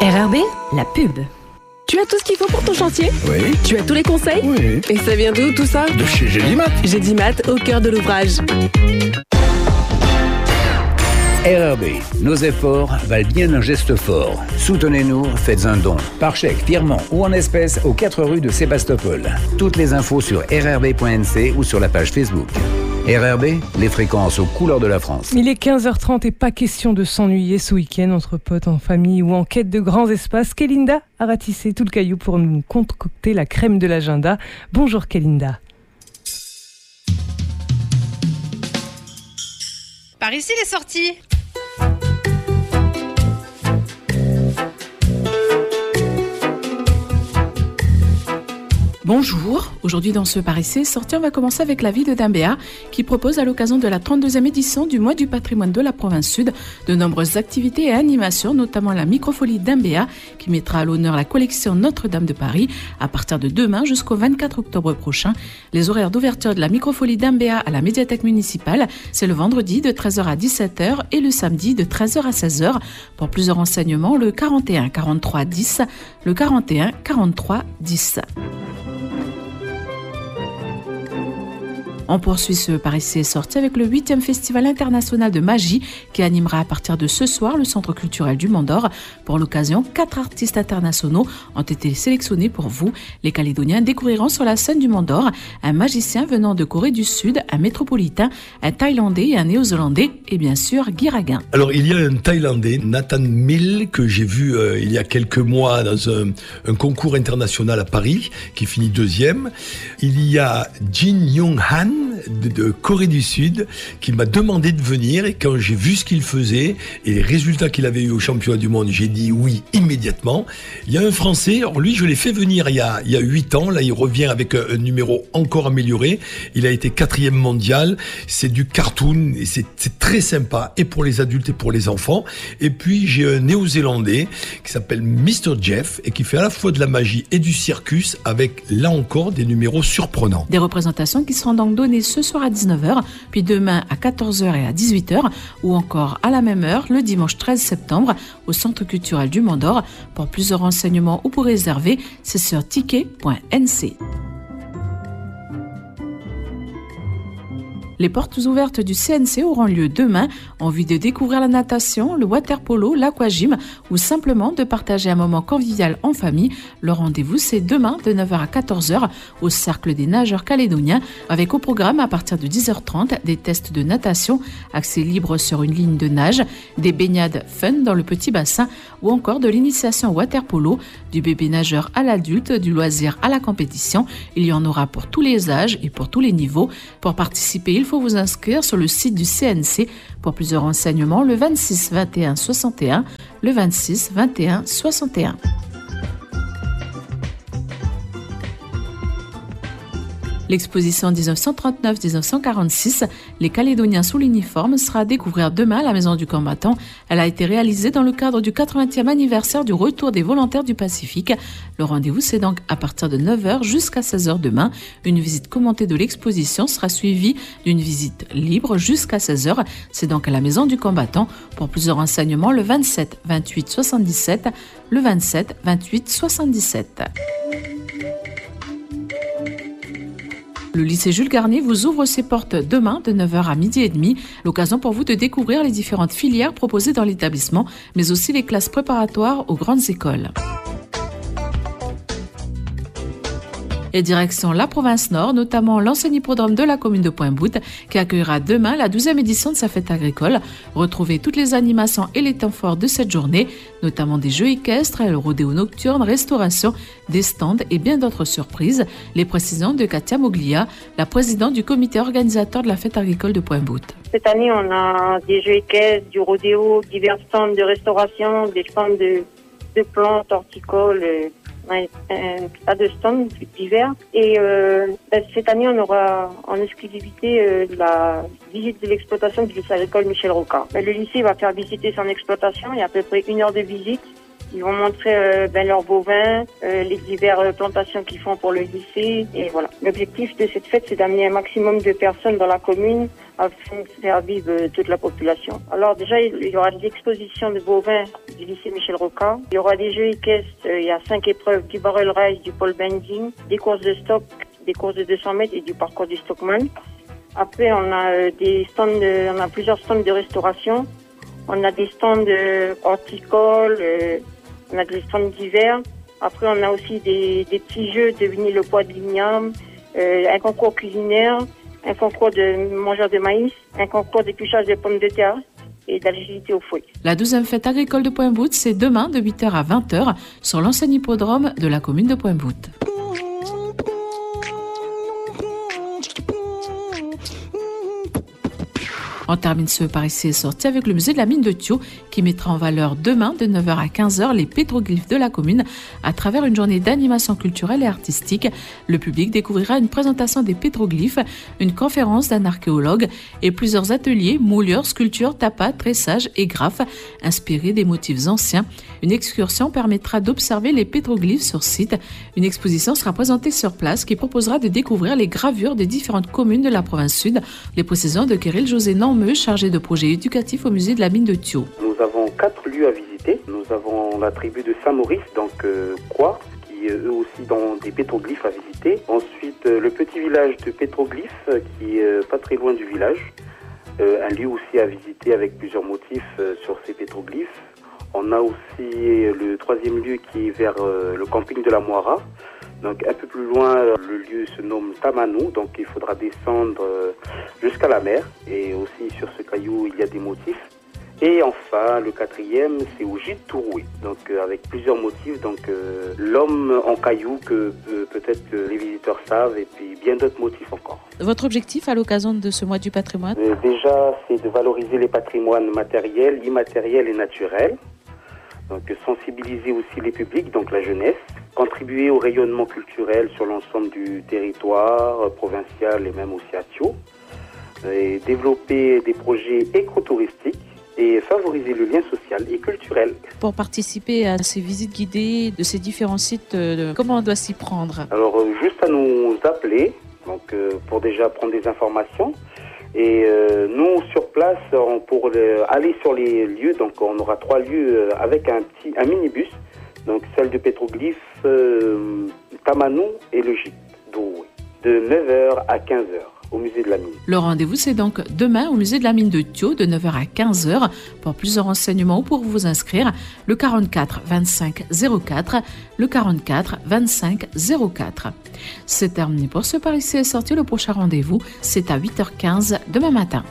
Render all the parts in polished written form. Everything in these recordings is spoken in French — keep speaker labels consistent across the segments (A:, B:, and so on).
A: RRB, la pub.
B: Tu as tout ce qu'il faut pour ton chantier ?
C: Oui.
B: Tu as tous les conseils ?
C: Oui.
B: Et ça vient d'où tout ça ?
C: De chez Gélimat.
B: Gélimat, au cœur de l'ouvrage.
D: RRB, nos efforts valent bien un geste fort. Soutenez-nous, faites un don. Par chèque, virement ou en espèces aux 4 rues de Sébastopol. Toutes les infos sur rrb.nc ou sur la page Facebook. RRB, les fréquences aux couleurs de la France.
E: Il est 15h30 et pas question de s'ennuyer ce week-end entre potes, en famille ou en quête de grands espaces. Kélinda a ratissé tout le caillou pour nous concocter la crème de l'agenda. Bonjour Kélinda.
F: Par ici les sorties.
G: Bonjour, aujourd'hui dans ce Par ici sorti, on va commencer avec la ville de Dimbéa qui propose à l'occasion de la 32e édition du mois du patrimoine de la province sud de nombreuses activités et animations, notamment la microfolie Dimbéa qui mettra à l'honneur la collection Notre-Dame de Paris à partir de demain jusqu'au 24 octobre prochain. Les horaires d'ouverture de la microfolie Dimbéa à la médiathèque municipale, c'est le vendredi de 13h à 17h et le samedi de 13h à 16h. Pour plus de renseignements, le 41 43 10, le 41 43 10. On poursuit ce Par ici est sorti avec le 8e Festival international de magie qui animera à partir de ce soir le Centre culturel du Mont d'Or. Pour l'occasion, 4 artistes internationaux ont été sélectionnés pour vous. Les Calédoniens découvriront sur la scène du Mont d'Or un magicien venant de Corée du Sud, un métropolitain, un Thaïlandais et un Néo-Zélandais et bien sûr Guy Raguin.
C: Alors il y a un Thaïlandais, Nathan Mill, que j'ai vu il y a quelques mois dans un concours international à Paris, qui finit 2e. Il y a Jin Young Han de Corée du Sud qui m'a demandé de venir, et quand j'ai vu ce qu'il faisait et les résultats qu'il avait eu au championnat du monde, j'ai dit oui immédiatement. Il y a un Français, alors lui je l'ai fait venir il y a 8 ans, là il revient avec un numéro encore amélioré, il a été 4e mondial, c'est du cartoon et c'est très sympa et pour les adultes et pour les enfants. Et puis j'ai un Néo-Zélandais qui s'appelle Mr. Jeff et qui fait à la fois de la magie et du circus avec là encore des numéros surprenants.
G: Des représentations qui seront donc données ce soir à 19h, puis demain à 14h et à 18h, ou encore à la même heure le dimanche 13 septembre au Centre culturel du Mont d'Or. Pour plus de renseignements ou pour réserver, c'est sur ticket.nc. Les portes ouvertes du CNC auront lieu demain. Envie de découvrir la natation, le water-polo, l'aquagym ou simplement de partager un moment convivial en famille, le rendez-vous c'est demain de 9h à 14h au Cercle des nageurs calédoniens avec au programme à partir de 10h30 des tests de natation, accès libre sur une ligne de nage, des baignades fun dans le petit bassin ou encore de l'initiation au water-polo, du bébé nageur à l'adulte, du loisir à la compétition. Il y en aura pour tous les âges et pour tous les niveaux. Pour participer, il faut vous inscrire sur le site du CNC. Pour plus de renseignements, le 26 21 61, le 26 21 61. L'exposition 1939-1946, les Calédoniens sous l'uniforme, sera à découvrir demain à la Maison du Combattant. Elle a été réalisée dans le cadre du 80e anniversaire du retour des volontaires du Pacifique. Le rendez-vous, c'est donc à partir de 9h jusqu'à 16h demain. Une visite commentée de l'exposition sera suivie d'une visite libre jusqu'à 16h. C'est donc à la Maison du Combattant. Pour plus de renseignements, le 27 28 77, le 27 28 77. Le lycée Jules Garnier vous ouvre ses portes demain de 9h à 12h30. L'occasion pour vous de découvrir les différentes filières proposées dans l'établissement, mais aussi les classes préparatoires aux grandes écoles. Et direction la province Nord, notamment l'ancien hippodrome de la commune de Pointe-Boute qui accueillera demain la 12e édition de sa fête agricole. Retrouvez toutes les animations et les temps forts de cette journée, notamment des jeux équestres, le rodéo nocturne, restauration, des stands et bien d'autres surprises. Les précisions de Katia Moglia, la présidente du comité organisateur de la fête agricole de Pointe-Boute.
H: Cette année, on a des jeux équestres, du rodéo, divers stands de restauration, des stands de plantes horticoles, un tas de stands divers. Et cette année, on aura en exclusivité la visite de l'exploitation du lycée agricole Michel Roca. Le lycée va faire visiter son exploitation. Il y a à peu près 1 heure de visite. Ils vont montrer leurs bovins, les diverses plantations qu'ils font pour le lycée. Et voilà. L'objectif de cette fête, c'est d'amener un maximum de personnes dans la commune afin de faire vivre toute la population. Alors déjà, il y aura des expositions de bovins du lycée Michel Rocard. Il y aura des jeux équestres, il y a 5 épreuves, du barrel race, du pole bending, des courses de stock, des courses de 200 mètres et du parcours du stockman. Après, on a plusieurs stands de restauration. On a des stands horticoles, on a des stands d'hiver. Après, on a aussi des petits jeux de deviner le poids de l'igname, un concours culinaire, un concours de mangeurs de maïs, un concours d'épluchage de pommes de terre et d'agilité au fouet.
G: La 12e fête agricole de Pointe-Boute, c'est demain de 8h à 20h sur l'ancien hippodrome de la commune de Pointe-Boute. On termine ce Par ici est sorti avec le musée de la mine de Thio qui mettra en valeur demain de 9h à 15h les pétroglyphes de la commune à travers une journée d'animation culturelle et artistique. Le public découvrira une présentation des pétroglyphes, une conférence d'un archéologue et plusieurs ateliers, moulures, sculptures, tapas, tressage et graphes inspirés des motifs anciens. Une excursion permettra d'observer les pétroglyphes sur site. Une exposition sera présentée sur place qui proposera de découvrir les gravures des différentes communes de la province sud. Les précisions de Kirill José Normeux, chargé de projet éducatif au musée de la mine de Thio.
A: Nous avons 4 lieux à visiter. Nous avons la tribu de Saint-Maurice, donc Quoi, qui eux aussi ont des pétroglyphes à visiter. Ensuite, le petit village de pétroglyphes qui est pas très loin du village. Un lieu aussi à visiter avec plusieurs motifs sur ces pétroglyphes. On a aussi le 3e lieu qui est vers le camping de la Moira. Donc un peu plus loin, le lieu se nomme Tamanou, donc il faudra descendre jusqu'à la mer. Et aussi sur ce caillou, il y a des motifs. Et enfin, le 4e, c'est au gîte Touroué, donc avec plusieurs motifs. Donc l'homme en caillou que peut-être les visiteurs savent, et puis bien d'autres motifs encore.
G: Votre objectif à l'occasion de ce mois du patrimoine ?
A: Déjà, c'est de valoriser les patrimoines matériels, immatériels et naturels. Donc sensibiliser aussi les publics, donc la jeunesse, contribuer au rayonnement culturel sur l'ensemble du territoire provincial et même aussi à Thio, et développer des projets écotouristiques et favoriser le lien social et culturel.
G: Pour participer à ces visites guidées de ces différents sites, comment on doit s'y prendre ?
A: Alors juste à nous appeler, donc pour déjà prendre des informations. Et nous, sur place, pour aller sur les lieux, donc on aura 3 lieux avec un minibus, donc celle de pétroglyphes, Tamanou et le gîte Touroué, de 9h à 15h au musée de la mine.
G: Le rendez-vous, c'est donc demain au musée de la mine de Thio, de 9h à 15h. Pour plus de renseignements ou pour vous inscrire, le 44 25 04, le 44 25 04. C'est terminé pour ce Par ici est sorti. Le prochain rendez-vous, c'est à 8h15 demain matin.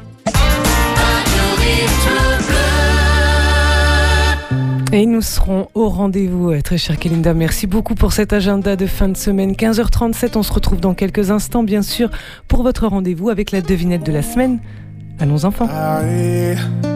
E: Et nous serons au rendez-vous, très chère Kélinda. Merci beaucoup pour cet agenda de fin de semaine. 15h37, on se retrouve dans quelques instants, bien sûr, pour votre rendez-vous avec la devinette de la semaine. Allons enfants.